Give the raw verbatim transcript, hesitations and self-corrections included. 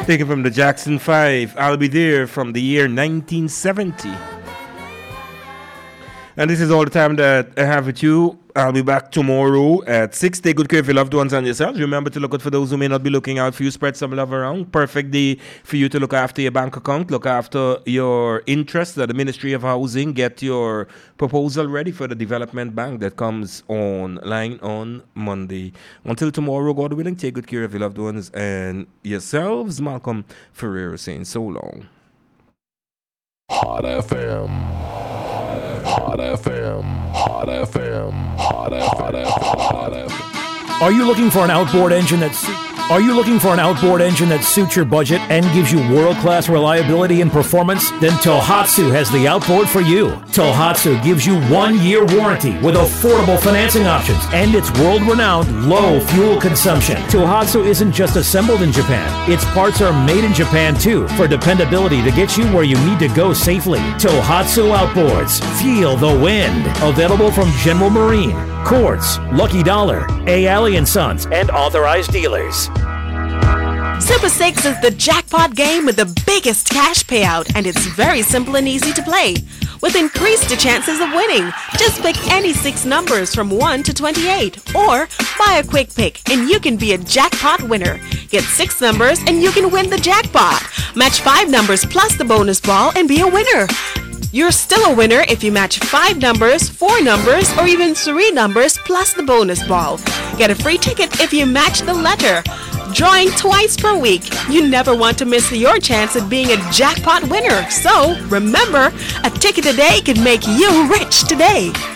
Taken from the Jackson five, I'll Be There from the year nineteen seventy. And this is all the time that I have with you. I'll be back tomorrow at six. Take good care of your loved ones and yourselves. Remember to look out for those who may not be looking out for you. Spread some love around. Perfect day for you to look after your bank account. Look after your interests at the Ministry of Housing. Get your proposal ready for the development bank that comes online on Monday. Until tomorrow, God willing, take good care of your loved ones and yourselves. Malcolm Ferreira saying so long. Hot F M. Hot F M. Hot F M. Hot F M. Hot F M. Are you looking for an outboard engine that su- Are you looking for an outboard engine that suits your budget and gives you world-class reliability and performance? Then Tohatsu has the outboard for you. Tohatsu gives you one-year warranty with affordable financing options and its world-renowned low fuel consumption. Tohatsu isn't just assembled in Japan. Its parts are made in Japan too for dependability to get you where you need to go safely. Tohatsu Outboards. Feel the wind. Available from General Marine, Quartz, Lucky Dollar, A. Alley and Sons, and authorized dealers. Super six is the jackpot game with the biggest cash payout, and it's very simple and easy to play. With increased chances of winning, just pick any six numbers from one to twenty-eight, or buy a quick pick and you can be a jackpot winner. Get six numbers and you can win the jackpot. Match five numbers plus the bonus ball and be a winner. You're still a winner if you match five numbers, four numbers, or even three numbers plus the bonus ball. Get a free ticket if you match the letter. Drawing twice per week. You never want to miss your chance at being a jackpot winner. So, remember, a ticket a day can make you rich today.